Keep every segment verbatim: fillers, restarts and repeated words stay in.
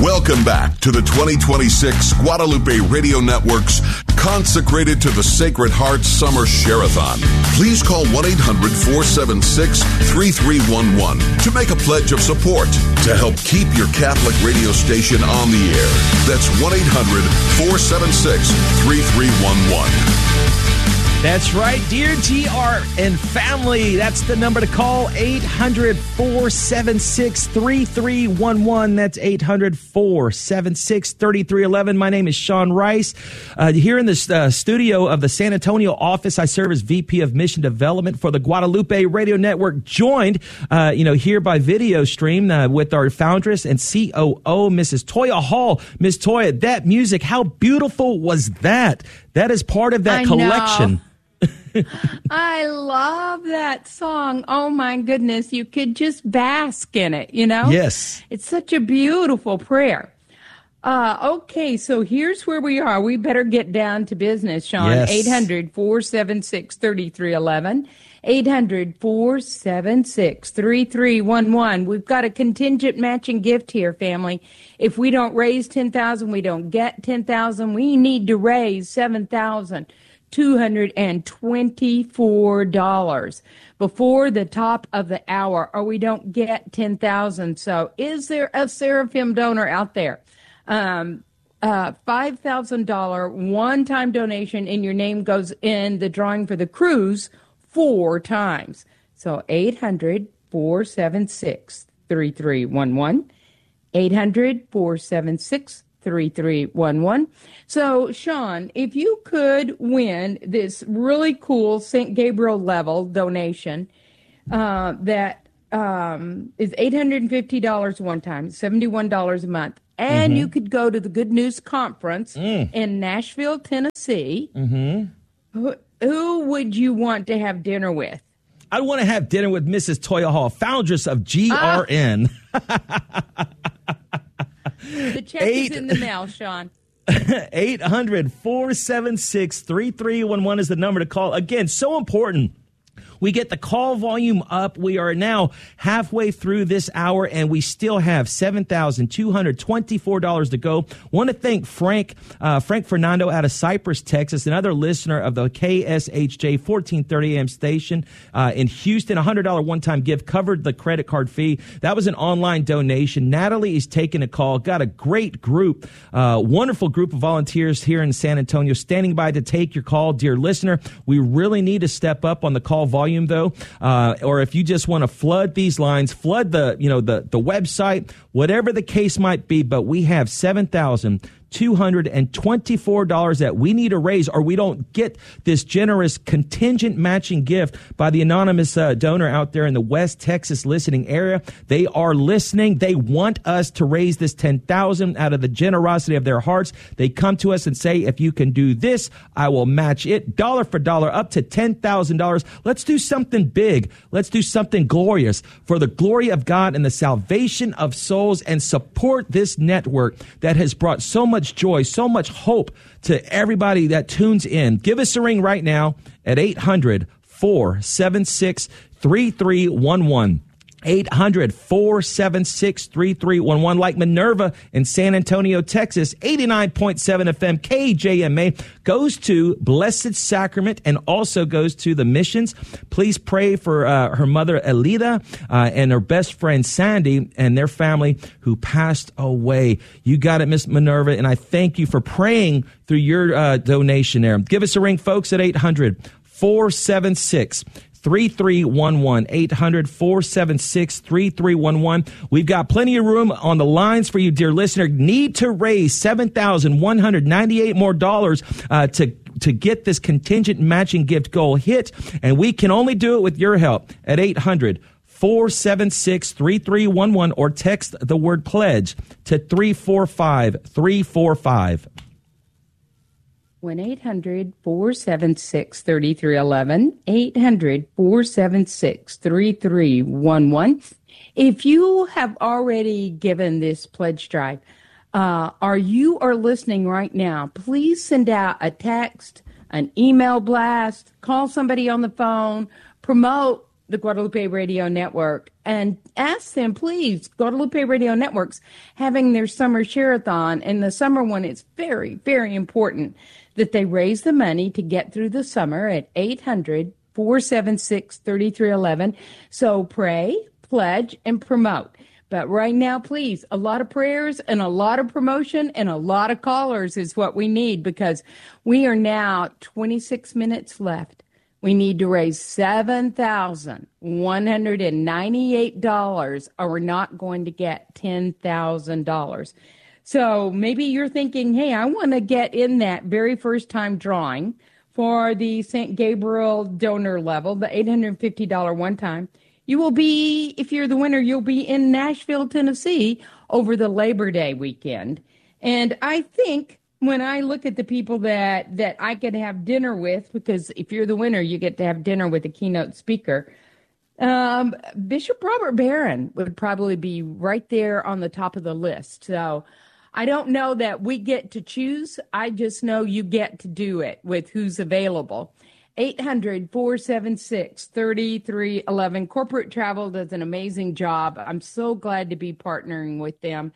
Welcome back to the twenty twenty-six Guadalupe Radio Network's Consecrated to the Sacred Heart Summer Share-a-thon. Please call one eight hundred four seven six three three one one to make a pledge of support to help keep your Catholic radio station on the air. That's one eight hundred four seven six three three one one. That's right, dear G R and family. That's the number to call, eight hundred four seven six three three one one. That's eight hundred four seven six three three one one. My name is Sean Rice. Uh, here in the uh, studio of the San Antonio office, I serve as V P of Mission Development for the Guadalupe Radio Network, joined, uh, you know, here by video stream uh, with our foundress and C O O, Missus Toya Hall. Miss Toya, that music, how beautiful was that? That is part of that I collection. Know. I love that song. Oh, my goodness. You could just bask in it, you know? Yes. It's such a beautiful prayer. Uh, okay, so here's where we are. We better get down to business, Sean. Yes. eight hundred four seven six three three one one. eight hundred four seven six three three one one. We've got a contingent matching gift here, family. If we don't raise ten thousand dollars, we don't get ten thousand dollars. We need to raise seven thousand two hundred twenty-four dollars before the top of the hour, or we don't get ten thousand dollars. So is there a Seraphim donor out there? Um, uh, five thousand dollars one-time donation, and your name goes in the drawing for the cruise four times. So eight hundred four seven six three three one one, eight hundred four seven six three three one one. So, Sean, if you could win this really cool Saint Gabriel level donation uh, that um, is eight hundred fifty dollars one time, seventy-one dollars a month, and mm-hmm. you could go to the Good News Conference mm. in Nashville, Tennessee, mm-hmm. who, who would you want to have dinner with? I want to have dinner with Missus Toya Hall, foundress of G R N. Ah. The check Eight, is in the mail, Sean. eight hundred four seven six three three one one is the number to call. Again, so important. We get the call volume up. We are now halfway through this hour, and we still have seven thousand two hundred twenty-four dollars to go. Want to thank Frank, uh, Frank Fernando out of Cypress, Texas, another listener of the K S H J fourteen thirty A M station uh, in Houston. A one hundred dollars one-time gift covered the credit card fee. That was an online donation. Natalie is taking a call. Got a great group, uh, wonderful group of volunteers here in San Antonio standing by to take your call. Dear listener, we really need to step up on the call volume, though, uh, or if you just want to flood these lines, flood the, you know, the, the website, whatever the case might be. But we have seven thousand two hundred twenty-four dollars that we need to raise, or we don't get this generous contingent matching gift by the anonymous uh, donor out there in the West Texas listening area. They are listening. They want us to raise this ten thousand dollars out of the generosity of their hearts. They come to us and say, if you can do this, I will match it dollar for dollar up to ten thousand dollars. Let's do something big. Let's do something glorious for the glory of God and the salvation of souls, and support this network that has brought so much joy, so much hope to everybody that tunes in. Give us a ring right now at eight hundred four seven six three three one one. eight hundred four seven six three three one one. Like Minerva in San Antonio, Texas, eighty-nine point seven F M K J M A goes to Blessed Sacrament and also goes to the missions. Please pray for uh, her mother, Elida, uh, and her best friend, Sandy, and their family who passed away. You got it, Miss Minerva, and I thank you for praying through your uh, donation there. Give us a ring, folks, at eight hundred four seven six three three one one. eight hundred four seven six three three one one. We've got plenty of room on the lines for you, dear listener. Need to raise seven thousand one hundred ninety-eight more dollars uh, to to get this contingent matching gift goal hit, and we can only do it with your help at eight hundred four seven six three three one one, or text the word pledge to three four five three four five. one eight hundred four seven six three three one one, eight hundred four seven six three three one one. If you have already given this pledge drive, uh, or you are listening right now, please send out a text, an email blast, call somebody on the phone, promote the Guadalupe Radio Network and ask them, please, Guadalupe Radio Network's having their summer share-a-thon. And the summer one, it's very, very important that they raise the money to get through the summer at eight hundred, four seven six, three three one one. So pray, pledge, and promote. But right now, please, a lot of prayers and a lot of promotion and a lot of callers is what we need, because we are now twenty-six minutes left. We need to raise seven thousand one hundred ninety-eight dollars, or we're not going to get ten thousand dollars. So maybe you're thinking, hey, I want to get in that very first time drawing for the Saint Gabriel donor level, the eight hundred fifty dollars one time. You will be, if you're the winner, you'll be in Nashville, Tennessee over the Labor Day weekend. And I think when I look at the people that, that I could have dinner with, because if you're the winner, you get to have dinner with a keynote speaker, um, Bishop Robert Barron would probably be right there on the top of the list. So I don't know that we get to choose. I just know you get to do it with who's available. eight hundred, four seven six, three three one one. Corporate Travel does an amazing job. I'm so glad to be partnering with them.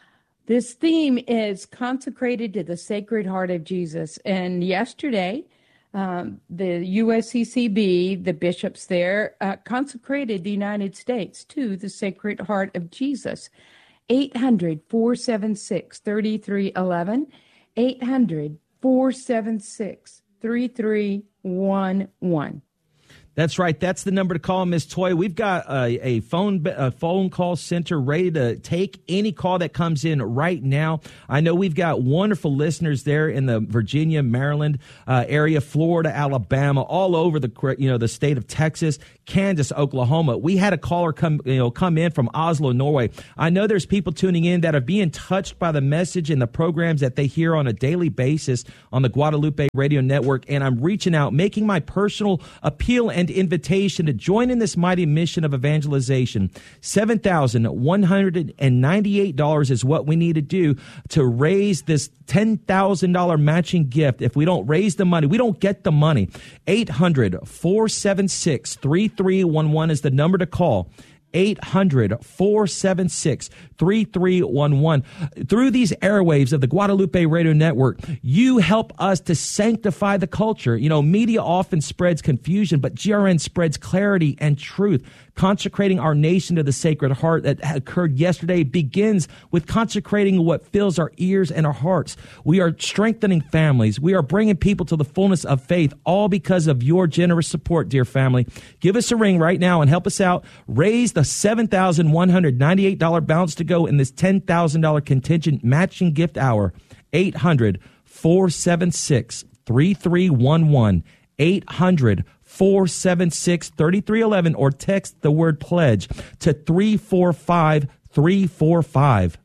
This theme is consecrated to the Sacred Heart of Jesus. And yesterday, um, the U S C C B, the bishops there, uh, consecrated the United States to the Sacred Heart of Jesus. eight hundred, four seven six, three three one one. eight hundred, four seven six, three three one one. That's right. That's the number to call, Miss Toy. We've got a, a phone a phone call center ready to take any call that comes in right now. I know we've got wonderful listeners there in the Virginia, Maryland uh, area, Florida, Alabama, all over the you know the state of Texas, Kansas, Oklahoma. We had a caller come you know come in from Oslo, Norway. I know there's people tuning in that are being touched by the message and the programs that they hear on a daily basis on the Guadalupe Radio Network, and I'm reaching out, making my personal appeal and invitation to join in this mighty mission of evangelization. seven thousand one hundred ninety-eight dollars is what we need to do to raise this ten thousand dollars matching gift. If we don't raise the money, we don't get the money. eight hundred, four seven six, three three one one is the number to call. eight hundred, four seven six, three three one one. Through these airwaves of the Guadalupe Radio Network, you help us to sanctify the culture. You know, media often spreads confusion, but G R N spreads clarity and truth. Consecrating our nation to the Sacred Heart that occurred yesterday begins with consecrating what fills our ears and our hearts. We are strengthening families. We are bringing people to the fullness of faith, all because of your generous support, dear family. Give us a ring right now and help us out. Raise the seven thousand one hundred ninety-eight dollars balance to go in this ten thousand dollars contingent matching gift hour. eight hundred, four seven six, three three one one. eight hundred, four seven six, three three one one, or text the word pledge to three four five three four five.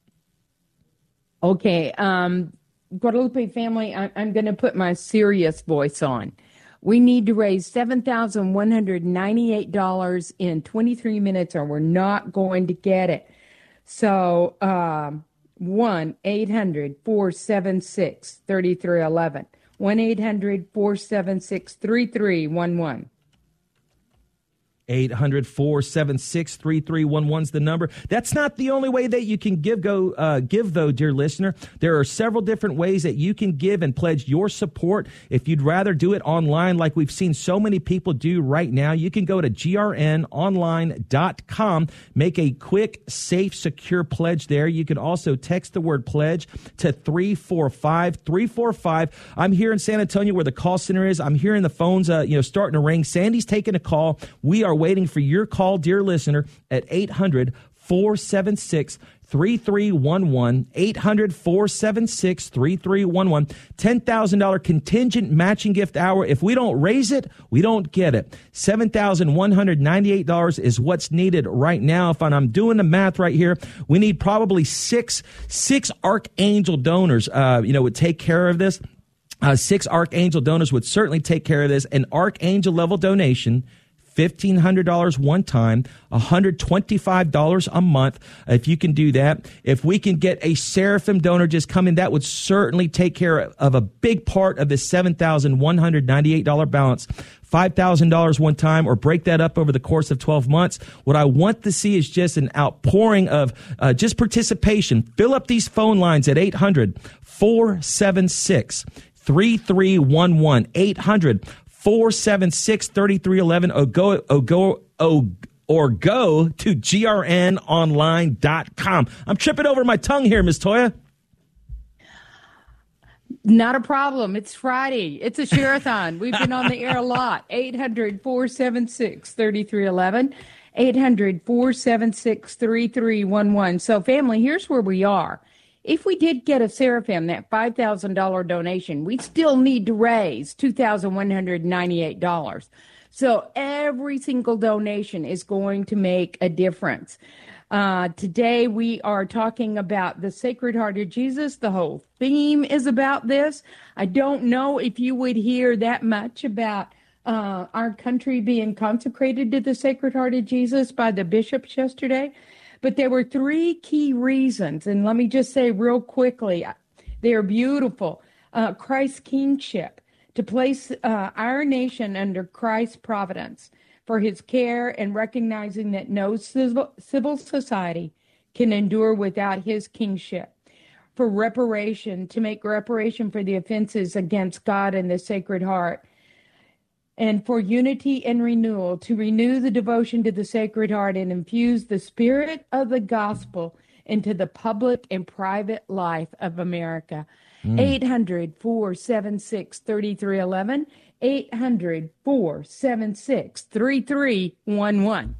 Okay, um, Guadalupe family, I- I'm going to put my serious voice on. We need to raise seven thousand one hundred ninety-eight dollars in twenty-three minutes, or we're not going to get it. So, um, one eight hundred, four seven six, three three one one. one eight hundred, four seven six, three three one one. eight hundred, four seven six, three three one one is the number. That's not the only way that you can give, go, uh, give, though, dear listener. There are several different ways that you can give and pledge your support. If you'd rather do it online, like we've seen so many people do right now, you can go to G R N online dot com, make a quick, safe, secure pledge there. You can also text the word pledge to three four five three four five. I'm here in San Antonio where the call center is. I'm hearing the phones uh, you know, starting to ring. Sandy's taking a call. We are waiting for your call, dear listener, at eight hundred, four seven six, three three one one. eight hundred, four seven six, three three one one. ten thousand dollars contingent matching gift hour. If we don't raise it, we don't get it. seven thousand one hundred ninety-eight dollars is what's needed right now. If I'm doing the math right here, we need probably six, six Archangel donors, uh, you know, would take care of this. Uh, six Archangel donors would certainly take care of this. An Archangel level donation, fifteen hundred dollars one time, one hundred twenty-five dollars a month. If you can do that, if we can get a Seraphim donor just come in, that would certainly take care of a big part of the seven thousand one hundred ninety-eight dollars balance. five thousand dollars one time, or break that up over the course of twelve months. What I want to see is just an outpouring of uh, just participation. Fill up these phone lines at eight hundred, four seven six, three three one one, eight hundred, four seven six, three three one one, or go, or go, or, or go to G R N online dot com. I'm tripping over my tongue here, Miss Toya. Not a problem. It's Friday. It's a share-a-thon. We've been on the air a lot. eight hundred, four seven six, three three one one. eight hundred, four seven six, three three one one. So, family, here's where we are. If we did get a Seraphim, that five thousand dollars donation, we still need to raise two thousand one hundred ninety-eight dollars. So every single donation is going to make a difference. Uh, today we are talking about the Sacred Heart of Jesus. The whole theme is about this. I don't know if you would hear that much about uh, our country being consecrated to the Sacred Heart of Jesus by the bishops yesterday. But there were three key reasons, and let me just say real quickly, they are beautiful. Uh, Christ's kingship, to place uh, our nation under Christ's providence for his care, and recognizing that no civil, civil society can endure without his kingship. For reparation, to make reparation for the offenses against God and the Sacred Heart. And for unity and renewal, to renew the devotion to the Sacred Heart and infuse the spirit of the gospel into the public and private life of America. Mm. eight hundred, four seven six, three three one one. eight hundred, four seven six, three three one one.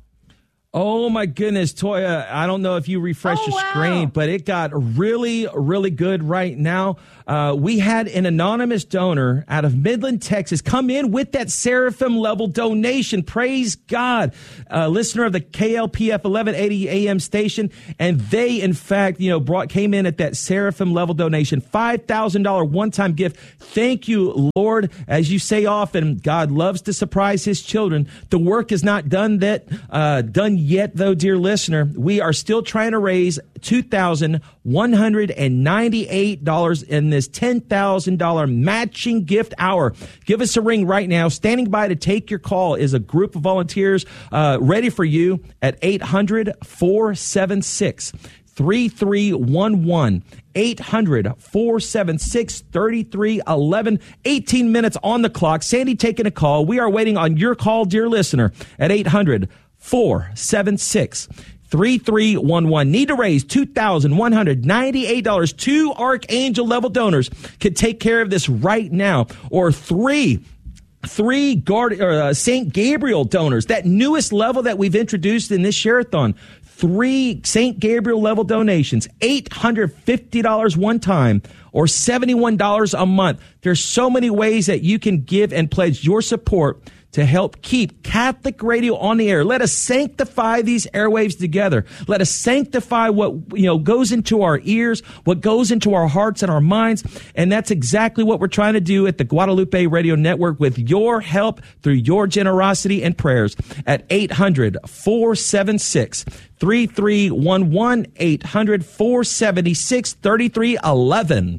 Oh, my goodness, Toya, I don't know if you refreshed oh, your wow. screen, but it got really, really good right now. Uh, we had an anonymous donor out of Midland, Texas, come in with that Seraphim level donation. Praise God. Uh, listener of the K L P F eleven eighty A M station. And they, in fact, you know, brought came in at that Seraphim level donation, five thousand dollars one-time gift. Thank you, Lord. As you say often, God loves to surprise his children. The work is not done that, uh, done yet, though, dear listener. We are still trying to raise two thousand one hundred ninety-eight dollars in this ten thousand dollars matching gift hour. Give us a ring right now. Standing by to take your call is a group of volunteers uh, ready for you at eight hundred, four seven six, three three one one. eight hundred, four seven six, three three one one. eighteen minutes on the clock. Sandy taking a call. We are waiting on your call, dear listener, at eight hundred, four seven six, three three one one. Need to raise two thousand one hundred ninety-eight dollars. Two Archangel level donors could take care of this right now. Or three Three guard, or, uh, Saint Gabriel donors, that newest level that we've introduced in this share-a-thon. Three Saint Gabriel level donations, eight hundred fifty dollars one time, or seventy-one dollars a month. There's so many ways that you can give and pledge your support to help keep Catholic radio on the air. Let us sanctify these airwaves together. Let us sanctify what, you know, goes into our ears, what goes into our hearts and our minds. And that's exactly what we're trying to do at the Guadalupe Radio Network with your help through your generosity and prayers at eight hundred, four seven six, three three one one, eight hundred, four seven six, three three one one.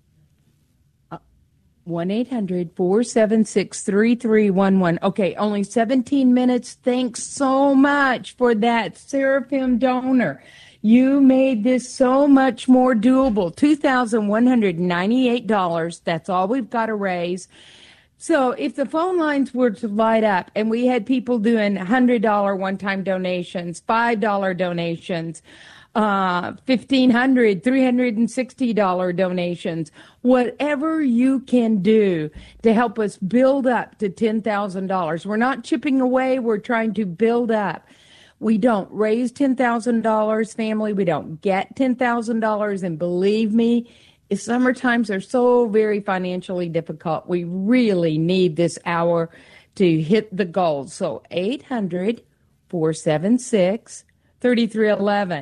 one eight hundred, four seven six, three three one one. Okay, only seventeen minutes. Thanks so much for that Seraphim donor. You made this so much more doable. two thousand one hundred ninety-eight dollars. That's all we've got to raise. So if the phone lines were to light up and we had people doing one hundred dollars one-time donations, five dollars donations, uh, fifteen hundred dollars, three hundred sixty dollars donations, whatever you can do to help us build up to ten thousand dollars. We're not chipping away. We're trying to build up. We don't raise ten thousand dollars, family. We don't get ten thousand dollars. And believe me, summer times are so very financially difficult. We really need this hour to hit the goals. So eight hundred, four seven six, three three one one.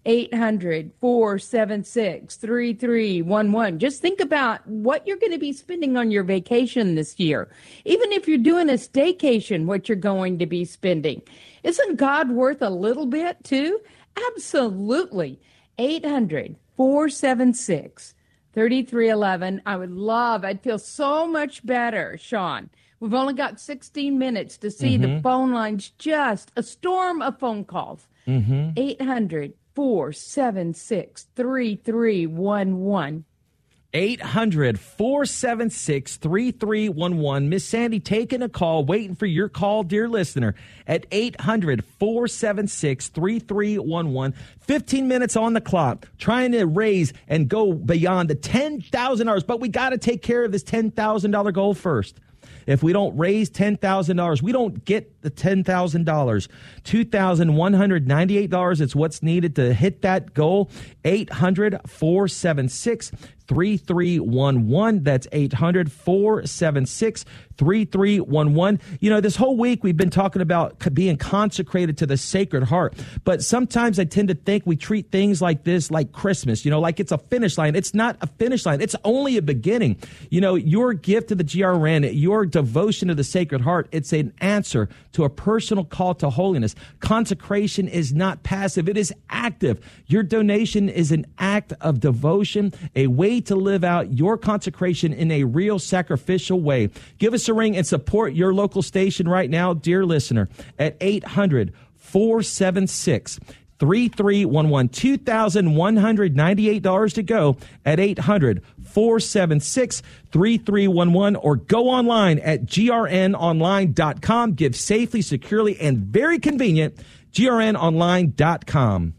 eight hundred, four seven six, three three one one. Just think about what you're going to be spending on your vacation this year. Even if you're doing a staycation, what you're going to be spending. Isn't God worth a little bit too? Absolutely. eight hundred, four seven six, three three one one. I would love, I'd feel so much better, Sean. We've only got sixteen minutes to see mm-hmm. the phone lines, just a storm of phone calls. Mm-hmm. eight hundred, four seven six, three three one one. eight hundred, four seven six, three three one one. Miss Sandy taking a call, waiting for your call, dear listener, at eight hundred, four seven six, three three one one. fifteen minutes on the clock, trying to raise and go beyond the ten thousand dollars. But we got to take care of this ten thousand dollars goal first. If we don't raise ten thousand dollars, we don't get the ten thousand dollars. two thousand one hundred ninety-eight dollars is what's needed to hit that goal. eight hundred, four seven six, three three one one. That's eight hundred, four seven six, three three one one. You know, this whole week we've been talking about being consecrated to the Sacred Heart. But sometimes I tend to think we treat things like this like Christmas, you know, like it's a finish line. It's not a finish line. It's only a beginning. You know, your gift to the G R N, your devotion to the Sacred Heart, it's an answer to a personal call to holiness. Consecration is not passive. It is active. Your donation is an act of devotion, a way to live out your consecration in a real sacrificial way. Give us a ring and support your local station right now, dear listener, at eight hundred, four seven six, three three one one. two thousand one hundred ninety-eight dollars to go at eight hundred, four seven six, three three one one, or go online at G R N online dot com. Give safely, securely, and very convenient. G R N online dot com.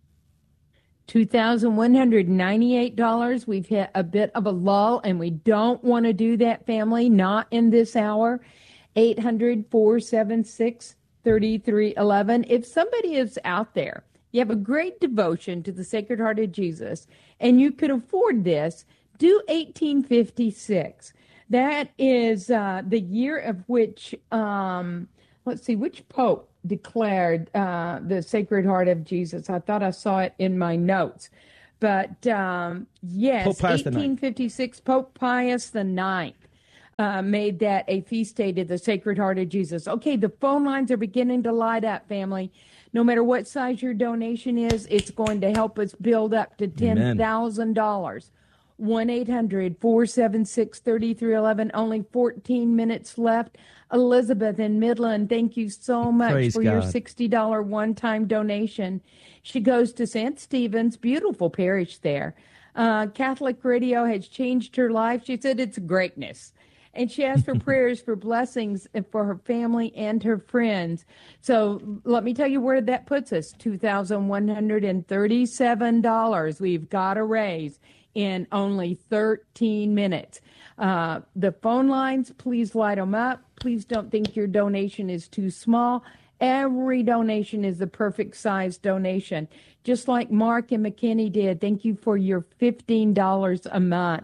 two thousand one hundred ninety-eight dollars. We've hit a bit of a lull, and we don't want to do that, family, not in this hour. eight hundred, four seven six, three three one one. If somebody is out there, you have a great devotion to the Sacred Heart of Jesus, and you could afford this, do eighteen fifty-six. That is uh, the year of which, um, let's see, which pope declared uh, the Sacred Heart of Jesus. I thought I saw it in my notes. But um, yes, eighteen fifty-six, Pope Pius the Ninth uh, made that a feast day to the Sacred Heart of Jesus. Okay, the phone lines are beginning to light up, family. No matter what size your donation is, it's going to help us build up to ten thousand dollars. one eight hundred, four seven six, three three one one. Only fourteen minutes left. Elizabeth in Midland, thank you so much Praise for God. Your sixty dollars one-time donation. She goes to Saint Stephen's, beautiful parish there. Uh, Catholic radio has changed her life. She said it's greatness. And she asked for prayers for blessings for her family and her friends. So let me tell you where that puts us, two thousand one hundred thirty-seven dollars. We've got a raise in only thirteen minutes. Uh, the phone lines, please light them up. Please don't think your donation is too small. Every donation is the perfect size donation. Just like Mark and McKinney did. Thank you for your fifteen dollars a month.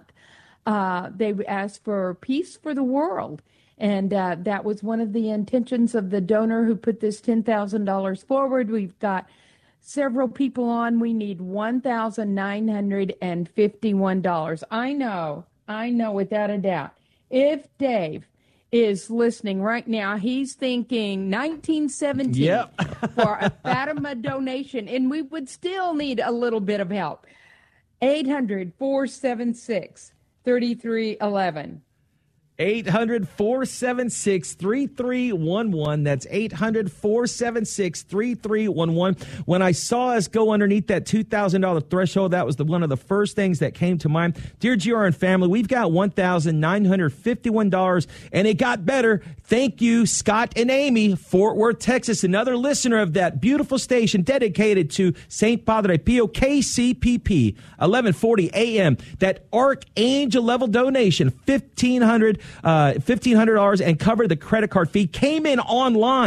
Uh, they asked for peace for the world. And uh, that was one of the intentions of the donor who put this ten thousand dollars forward. We've got several people on. We need one thousand nine hundred fifty-one dollars. I know, I know without a doubt. If Dave is listening right now, he's thinking nineteen seventeen yep. for a Fatima donation, and we would still need a little bit of help. eight hundred, four seven six, three three one one. eight hundred, four seven six, three three one one. That's eight hundred, four seven six, three three one one. When I saw us go underneath that two thousand dollars threshold, that was the, one of the first things that came to mind. Dear G R N family, we've got one thousand nine hundred fifty-one dollars, and it got better. Thank you, Scott and Amy, Fort Worth, Texas, another listener of that beautiful station dedicated to Saint Padre Pio, K C P P, eleven forty A M. That archangel level donation, fifteen hundred dollars. Uh, fifteen hundred dollars and covered the credit card fee, came in online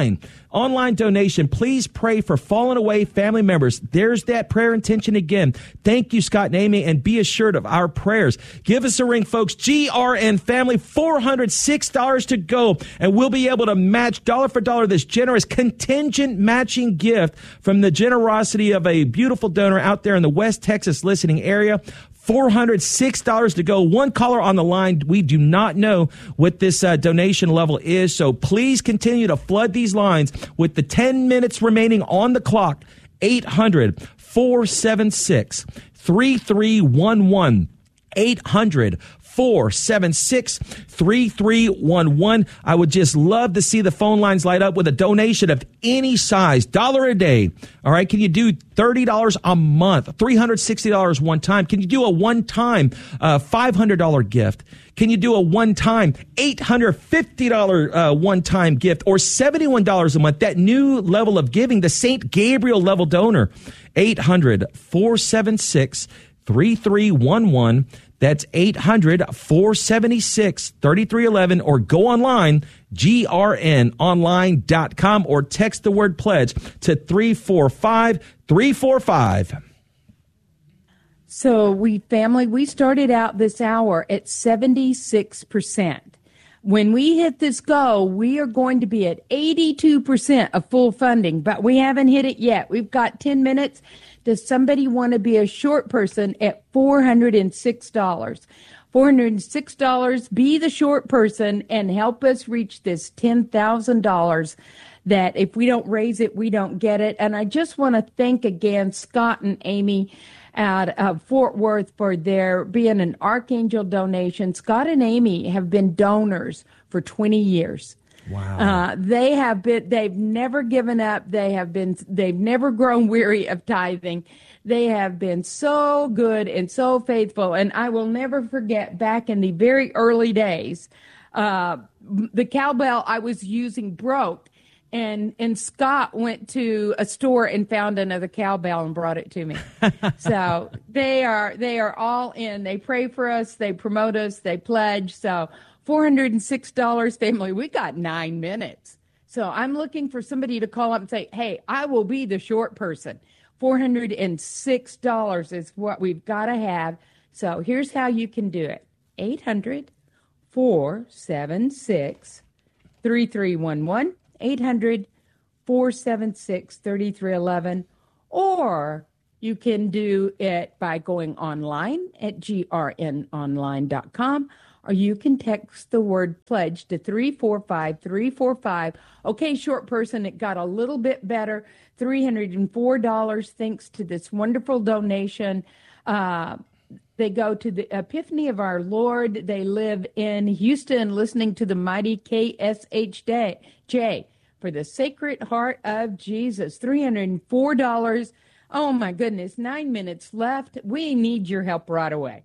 Online donation. Please pray for fallen away family members. There's that prayer intention again. Thank you, Scott and Amy, and be assured of our prayers. Give us a ring, folks. G R N family, four hundred six dollars to go, and we'll be able to match dollar for dollar this generous contingent matching gift from the generosity of a beautiful donor out there in the West Texas listening area. four hundred six dollars to go. One caller on the line. We do not know what this uh, donation level is, so please continue to flood these lines with the ten minutes remaining on the clock. eight hundred, four seven six, three three one one. eight hundred, four seven six, three three one one. I would just love to see the phone lines light up with a donation of any size, dollar a day. All right. Can you do thirty dollars a month, three hundred sixty dollars one time? Can you do a one-time uh, five hundred dollars gift? Can you do a one-time eight hundred fifty dollars uh, one-time gift, or seventy-one dollars a month? That new level of giving, the Saint Gabriel level donor. eight hundred, four seven six, three three one one. That's eight hundred, four seven six, three three one one, or go online, G R N online dot com, or text the word pledge to three four five, three four five. So we, family, we started out this hour at seventy-six percent. When we hit this goal, we are going to be at eighty-two percent of full funding, but we haven't hit it yet. We've got ten minutes. Does somebody want to be a short person at four hundred six dollars? four hundred six dollars, be the short person and help us reach this ten thousand dollars that if we don't raise it, we don't get it. And I just want to thank again Scott and Amy out of Fort Worth for their being an Archangel donation. Scott and Amy have been donors for twenty years. Wow. Uh, they have been, they've never given up. They have been, they've never grown weary of tithing. They have been so good and so faithful. And I will never forget back in the very early days, uh, the cowbell I was using broke. And and Scott went to a store and found another cowbell and brought it to me. So they are they are all in. They pray for us. They promote us. They pledge. So four hundred six dollars, family. We got nine minutes. So I'm looking for somebody to call up and say, hey, I will be the short person. four hundred six dollars is what we've got to have. So here's how you can do it. eight hundred, four seven six, three three one one. eight hundred, four seven six, three three one one, or you can do it by going online at G R N online dot com, or you can text the word pledge to three four five, three four five. Okay, short person, it got a little bit better, three hundred four dollars thanks to this wonderful donation. Uh, They go to the Epiphany of our Lord. They live in Houston, listening to the mighty K S H J for the Sacred Heart of Jesus. three hundred four dollars. Oh, my goodness. Nine minutes left. We need your help right away.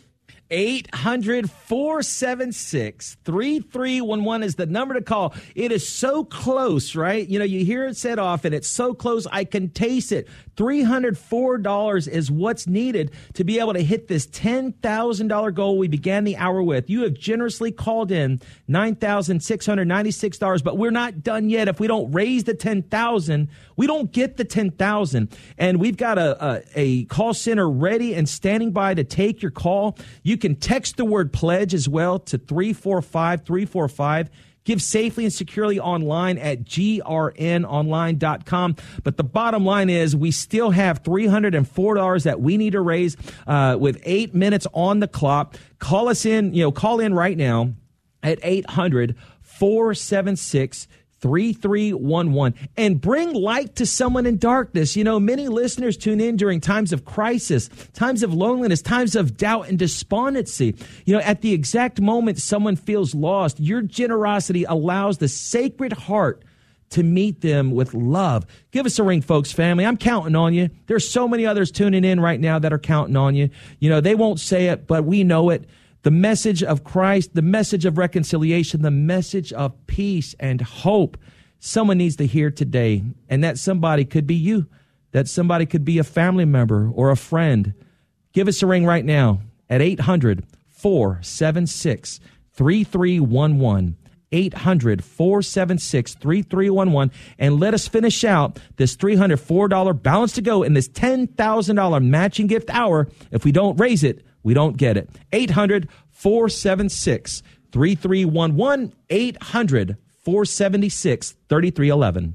eight hundred, four seven six, three three one one is the number to call. It is so close, right? You know, you hear it said often, it's so close, I can taste it. three hundred four dollars is what's needed to be able to hit this ten thousand dollars goal we began the hour with. You have generously called in nine thousand six hundred ninety-six dollars, but we're not done yet. If we don't raise the ten thousand dollars, we don't get the ten thousand dollars. And we've got a, a, a call center ready and standing by to take your call. You can text the word pledge as well to three four five, three four five. Give safely and securely online at G R N online dot com. But the bottom line is we still have three hundred four dollars that we need to raise uh, with eight minutes on the clock. Call us in, you know, call in right now at eight hundred, four seven six, three three one one and bring light to someone in darkness. You know, many listeners tune in during times of crisis, times of loneliness, times of doubt and despondency. You know, at the exact moment someone feels lost, your generosity allows the Sacred Heart to meet them with love. Give us a ring, folks, family. I'm counting on you. There's so many others tuning in right now that are counting on you. You know, they won't say it, but we know it. The message of Christ, the message of reconciliation, the message of peace and hope. Someone needs to hear today, and that somebody could be you. That somebody could be a family member or a friend. Give us a ring right now at eight hundred, four seven six, three three one one. eight hundred, four seven six, three three one one, and let us finish out this three hundred four dollars balance to go in this ten thousand dollars matching gift hour. If we don't raise it, we don't get it. eight hundred, four seven six, three three one one, eight hundred, four seven six, three three one one.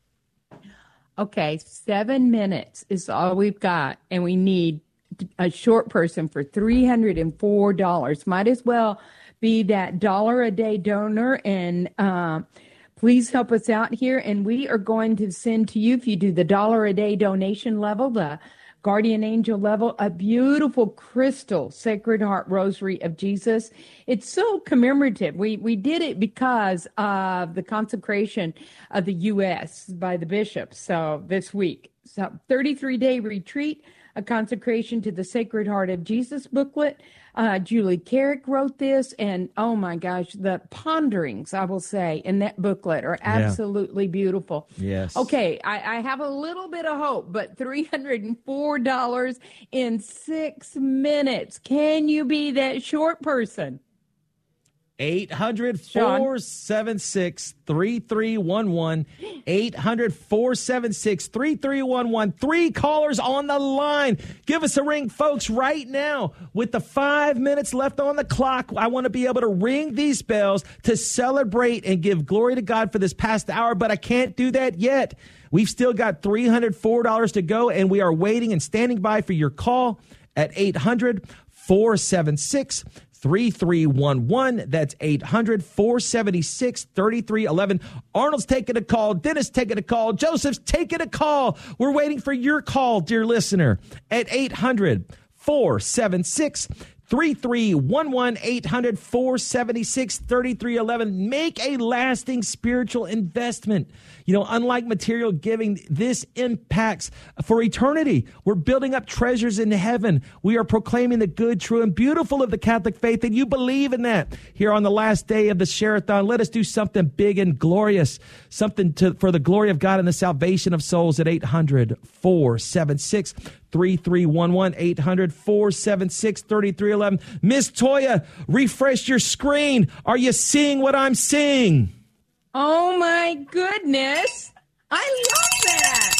Okay, seven minutes is all we've got, and we need a short person for three hundred four dollars. Might as well be that dollar a day donor, and uh, please help us out here. And we are going to send to you, if you do the dollar a day donation level, the Guardian Angel level, a beautiful crystal Sacred Heart Rosary of Jesus. It's so commemorative. We we did it because of the consecration of the U S by the bishops. So this week, so thirty-three day retreat, a consecration to the Sacred Heart of Jesus booklet. Uh, Julie Carrick wrote this, and oh my gosh, the ponderings, I will say, in that booklet are absolutely yeah. beautiful. Yes. Okay, I, I have a little bit of hope, but three hundred four dollars in six minutes. Can you be that short person? eight hundred, four seven six, three three one one. eight hundred, four seven six, three three one one. Three callers on the line. Give us a ring, folks, right now. With the five minutes left on the clock, I want to be able to ring these bells to celebrate and give glory to God for this past hour, but I can't do that yet. We've still got three hundred four dollars to go, and we are waiting and standing by for your call at eight hundred, four seven six, three three one one. That's eight hundred, four seven six, three three one one. Arnold's taking a call. Dennis taking a call. Joseph's taking a call. We're waiting for your call, dear listener, at eight hundred, four seven six, three three one one. eight hundred, four seven six, three three one one. Make a lasting spiritual investment. You know, unlike material giving, this impacts for eternity. We're building up treasures in heaven. We are proclaiming the good, true, and beautiful of the Catholic faith, and you believe in that. Here on the last day of the Share-a-thon, let us do something big and glorious, something to, for the glory of God and the salvation of souls at eight hundred, four seven six, three three one one. eight hundred, four seven six, three three one one. Miss Toya, refresh your screen. Are you seeing what I'm seeing? Oh, my goodness. I love that.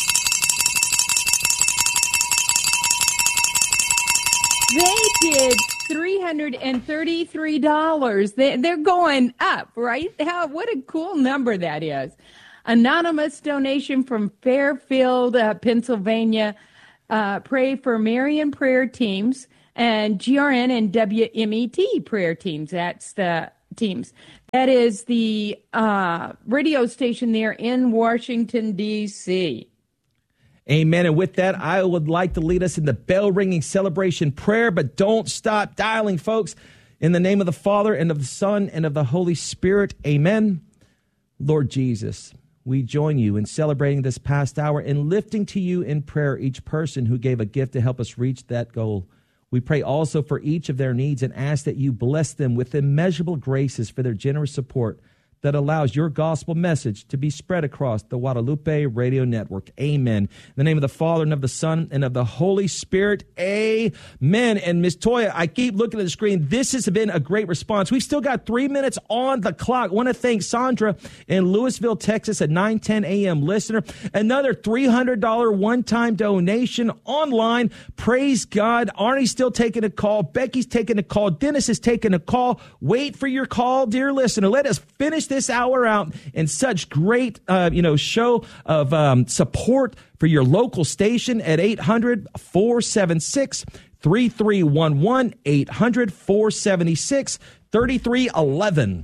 They did three hundred thirty-three dollars. They, they're going up, right? How? What a cool number that is. Anonymous donation from Fairfield, uh, Pennsylvania. Uh, pray for Marian prayer teams and G R N and W M E T prayer teams. That's the teams. That is the uh, radio station there in Washington, D C Amen. And with that, I would like to lead us in the bell-ringing celebration prayer, but don't stop dialing, folks. In the name of the Father, and of the Son, and of the Holy Spirit, amen. Lord Jesus, we join you in celebrating this past hour and lifting to you in prayer each person who gave a gift to help us reach that goal. We pray also for each of their needs and ask that you bless them with immeasurable graces for their generous support that allows your gospel message to be spread across the Guadalupe Radio Network. Amen. In the name of the Father, and of the Son, and of the Holy Spirit, amen. And Miss Toya, I keep looking at the screen. This has been a great response. We've still got three minutes on the clock. I want to thank Sandra in Louisville, Texas, a nine ten a.m. listener. Another three hundred dollars one-time donation online. Praise God. Arnie's still taking a call. Becky's taking a call. Dennis is taking a call. Wait for your call, dear listener. Let us finish this hour out in such great, uh, you know, show of um, support for your local station at eight hundred, four seven six, three three one one, eight hundred, four seven six, three three one one.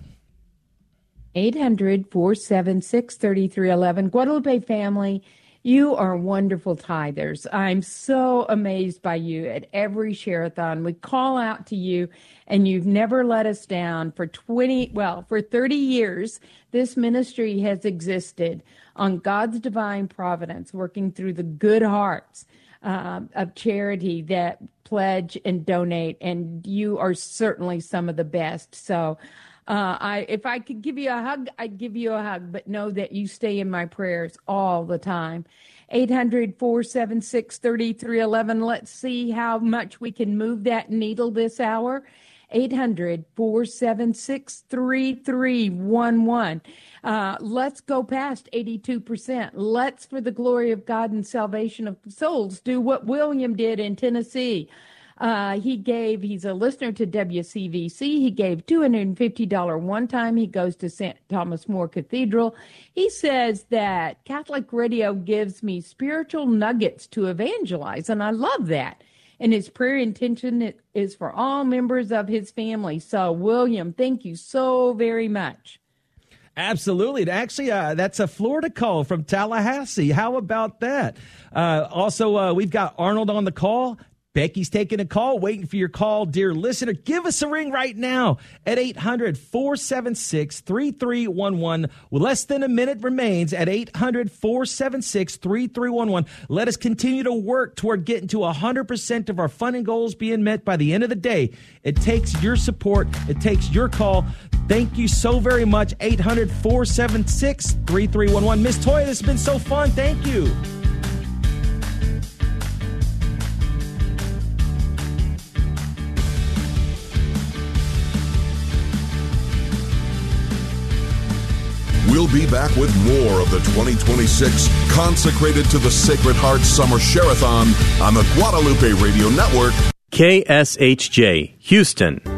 eight hundred, four seven six, three three one one. Guadalupe family, you are wonderful tithers. I'm so amazed by you at every Share-a-thon. We call out to you, and you've never let us down. For twenty, well, for thirty years, this ministry has existed on God's divine providence, working through the good hearts uh, of charity that pledge and donate, and you are certainly some of the best. So uh, I, if I could give you a hug, I'd give you a hug, but know that you stay in my prayers all the time. eight hundred, four seven six, three three one one. Let's see how much we can move that needle this hour. eight hundred, four seven six, three three one one. Uh, let's go past eighty-two percent. Let's, for the glory of God and salvation of souls, do what William did in Tennessee. Uh, he gave, he's a listener to W C V C. He gave two hundred fifty dollars one time. He goes to Saint Thomas More Cathedral. He says that Catholic radio gives me spiritual nuggets to evangelize, and I love that. And his prayer intention is for all members of his family. So, William, thank you so very much. Absolutely. Actually, uh, that's a Florida call from Tallahassee. How about that? Uh, also, uh, we've got Arnold on the call. Becky's taking a call, waiting for your call, dear listener. Give us a ring right now at eight hundred, four seven six, three three one one. Well, less than a minute remains at eight hundred, four seven six, three three one one. Let us continue to work toward getting to one hundred percent of our funding goals being met by the end of the day. It takes your support. It takes your call. Thank you so very much. eight hundred, four seven six, three three one one. Miss Toya, this has been so fun. Thank you. We'll be back with more of the twenty twenty-six Consecrated to the Sacred Heart Summer Share-a-thon on the Guadalupe Radio Network. K S H J, Houston.